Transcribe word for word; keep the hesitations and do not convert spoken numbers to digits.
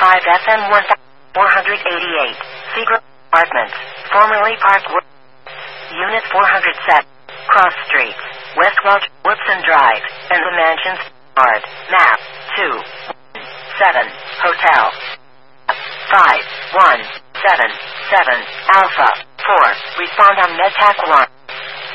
five F M one four eighty-eight. Secret Apartments. Formerly Park Wood. Unit four hundred seven. Cross Street. West Welch, Woodson Drive. And the Mansions. Art. Map. two. seven. Hotel. five. one. seven. seven. Alpha. four. Respond on MedTac one.